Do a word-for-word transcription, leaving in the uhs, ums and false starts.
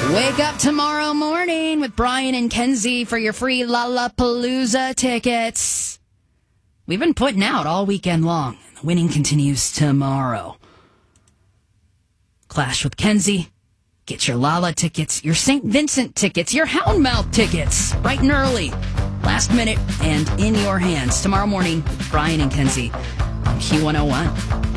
Wake up tomorrow morning with Brian and Kenzie for your free Lollapalooza tickets. We've been putting out all weekend long. The winning continues tomorrow. Clash with Kenzie. Get your Lala tickets, your Saint Vincent tickets, your Houndmouth tickets, bright and early, last minute, and in your hands tomorrow morning. Brian and Kenzie on Q one oh one.